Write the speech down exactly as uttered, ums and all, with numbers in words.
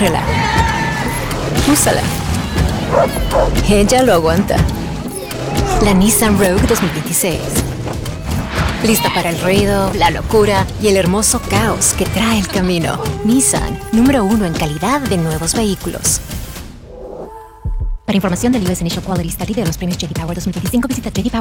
Agárrala. Úsala. Ella lo aguanta. La Nissan Rogue dos mil veintiséis. Lista para el ruido, la locura y el hermoso caos que trae el camino. Nissan, número uno en calidad de nuevos vehículos. Para información del U S Initial Quality Study de los premios J D Power dos mil veinticinco, visita j d power